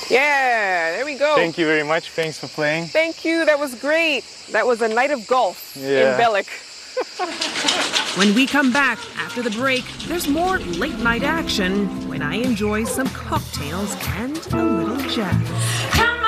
Yeah, there we go. Thank you very much. Thanks for playing. Thank you. That was great. That was a night of golf in Belek. When we come back after the break, there's more late night action when I enjoy some cocktails and a little jazz.